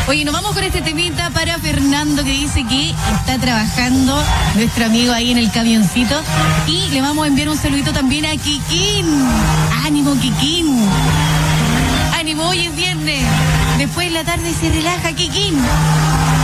Oye, nos vamos con este temita para Fernando, que dice que está trabajando nuestro amigo ahí en el camioncito. Y le vamos a enviar un saludito también a Kikín. ¡Ánimo, Kikín! ¡Ánimo! Hoy es viernes. Después de la tarde se relaja, Kikín.